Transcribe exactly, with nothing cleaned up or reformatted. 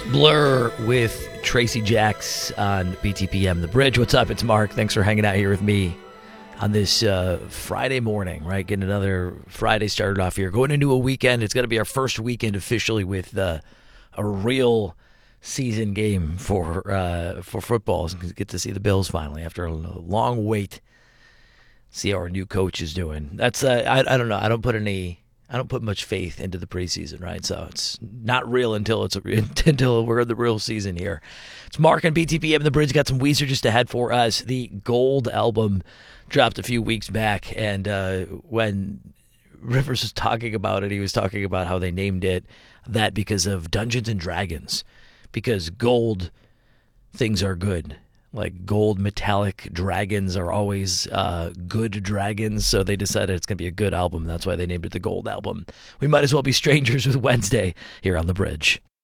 Blur with Tracy Jacks on B T P M The Bridge. What's up? It's Mark. Thanks for hanging out here with me on this uh, Friday morning, right? Getting another Friday started off here. Going into a weekend. It's going to be our first weekend officially with uh, a real season game for uh, for football. Get to see the Bills finally after a long wait. See how our new coach is doing. That's uh, I I don't know. I don't put any. I don't put much faith into the preseason, right? So it's not real until it's a, until we're in the real season here. It's Mark and B T P M The Bridge. Got some Weezer just ahead for us. The Gold album dropped a few weeks back, and uh, when Rivers was talking about it, he was talking about how they named it that because of Dungeons and Dragons, because gold things are good. Like gold metallic dragons are always uh, good dragons, so they decided it's going to be a good album. That's why they named it the Gold Album. We might as well be strangers with Wednesday here on The Bridge.